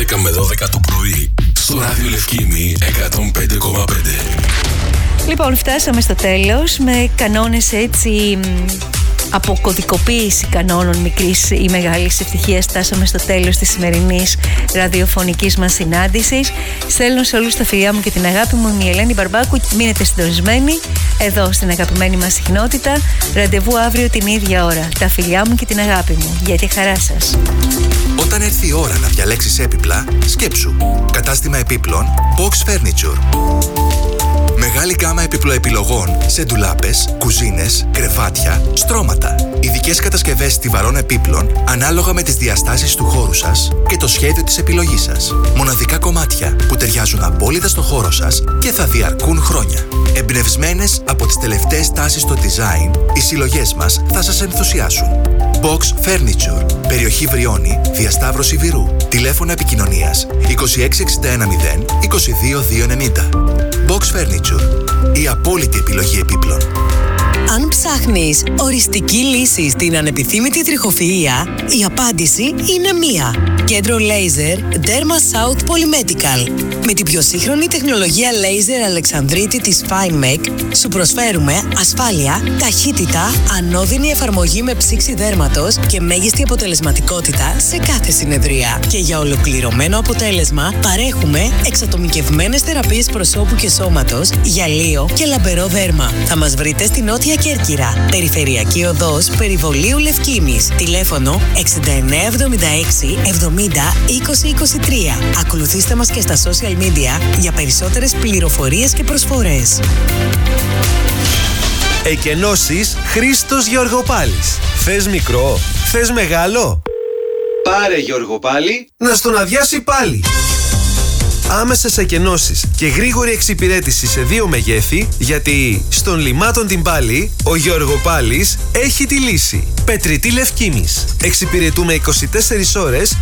11 με 12 το πρωί στο Ράδιο Λευκήμη 105,5. Λοιπόν, φτάσαμε στο τέλος με κανόνες έτσι από κωδικοποίηση κανόνων μικρής ή μεγάλης ευτυχίας. Φτάσαμε στο τέλος της σημερινής ραδιοφωνικής μας συνάντησης. Στέλνω σε όλους τα φιλιά μου και την αγάπη μου. Είμαι η Ελένη Μπαρμπάκου. Μείνετε συντονισμένοι εδώ στην αγαπημένη μας συχνότητα. Ραντεβού αύριο την ίδια ώρα. Τα φιλιά μου και την αγάπη μου. Για τη χαρά σας. Όταν έρθει η ώρα να διαλέξεις έπιπλα, σκέψου. Κατάστημα επίπλων Box Furniture. Μεγάλη γκάμα επιπλοεπιλογών σε ντουλάπες, κουζίνες, κρεβάτια, στρώματα. Ειδικές κατασκευές στιβαρών επίπλων ανάλογα με τις διαστάσεις του χώρου σας και το σχέδιο της επιλογής σας. Μοναδικά κομμάτια που ταιριάζουν απόλυτα στο χώρο σας και θα διαρκούν χρόνια. Εμπνευσμένες από τις τελευταίες τάσεις στο design, οι συλλογές μας θα σας ενθουσιάσουν. Box Furniture. Περιοχή Βριώνη, διασταύρωση Βυρού. Τηλέφωνο επικοινωνίας 26610 22290. Box Furniture. Η απόλυτη επιλογή επίπλων. Αν ψάχνεις οριστική λύση στην ανεπιθύμητη τριχοφυΐα, η απάντηση είναι μία. Κέντρο Laser Derma South Polymedical. Με την πιο σύγχρονη τεχνολογία Laser Αλεξανδρίτη της FineMake σου προσφέρουμε ασφάλεια, ταχύτητα, ανώδυνη εφαρμογή με ψήξη δέρματος και μέγιστη αποτελεσματικότητα σε κάθε συνεδρία. Και για ολοκληρωμένο αποτέλεσμα παρέχουμε εξατομικευμένες θεραπείες προσώπου και σώματος, γυαλίο και λαμπερό δέρμα. Θα μας βρείτε στη Νότια Κέρκυρα, Περιφερειακή Οδός Περιβολίου Λευκήμης. Τηλέφωνο 6976 70 2023. Ακολουθήστε μας και στα social media για περισσότερες πληροφορίες και προσφορές. Εκενώσεις Χρήστος Γεωργοπάλης. Θες μικρό, θες μεγάλο? Πάρε Γεωργοπάλη να στον αδειάσει πάλι. Άμεσες εκενώσεις και γρήγορη εξυπηρέτηση σε 2 μεγέθη, γιατί στον Λιμάτων την Πάλη ο Γεωργοπάλης έχει τη λύση. Πετρητή Λευκήμης. Εξυπηρετούμε 24 ώρες